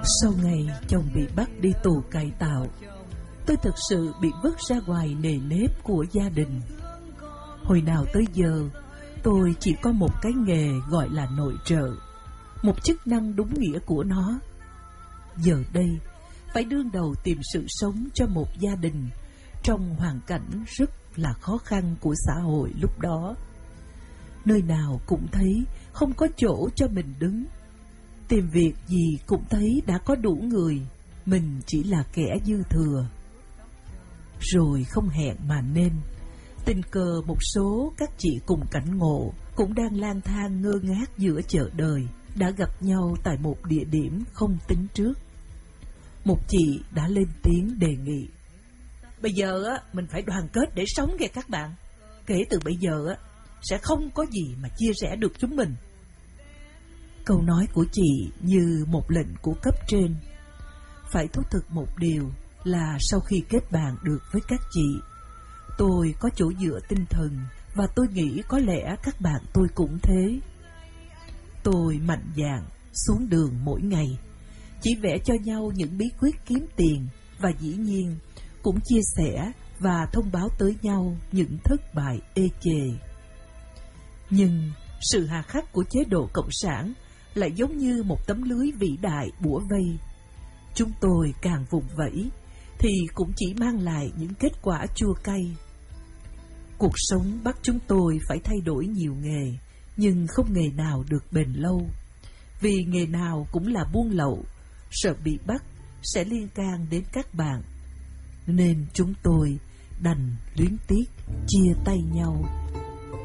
Sau ngày chồng bị bắt đi tù cải tạo, tôi thực sự bị vứt ra ngoài nề nếp của gia đình. Hồi nào tới giờ, tôi chỉ có một cái nghề gọi là nội trợ, một chức năng đúng nghĩa của nó. Giờ đây, phải đương đầu tìm sự sống cho một gia đình trong hoàn cảnh rất là khó khăn của xã hội lúc đó. Nơi nào cũng thấy không có chỗ cho mình đứng. Tìm việc gì cũng thấy đã có đủ người, mình chỉ là kẻ dư thừa. Rồi không hẹn mà nên, tình cờ một số các chị cùng cảnh ngộ cũng đang lang thang ngơ ngác giữa chợ đời, đã gặp nhau tại một địa điểm không tính trước. Một chị đã lên tiếng đề nghị: "Bây giờ á, mình phải đoàn kết để sống kìa các bạn. Kể từ bây giờ á, sẽ không có gì mà chia rẽ được chúng mình." Câu nói của chị như một lệnh của cấp trên. Phải thú thực một điều là sau khi kết bạn được với các chị, tôi có chỗ dựa tinh thần và tôi nghĩ có lẽ các bạn tôi cũng thế. Tôi mạnh dạn xuống đường mỗi ngày, chỉ vẽ cho nhau những bí quyết kiếm tiền và dĩ nhiên cũng chia sẻ và thông báo tới nhau những thất bại ê chề. Nhưng sự hà khắc của chế độ cộng sản lại giống như một tấm lưới vĩ đại bủa vây. Chúng tôi càng vùng vẫy thì cũng chỉ mang lại những kết quả chua cay. Cuộc sống bắt chúng tôi phải thay đổi nhiều nghề, nhưng không nghề nào được bền lâu. Vì nghề nào cũng là buôn lậu, sợ bị bắt sẽ liên can đến các bạn. Nên chúng tôi đành luyến tiếc chia tay nhau.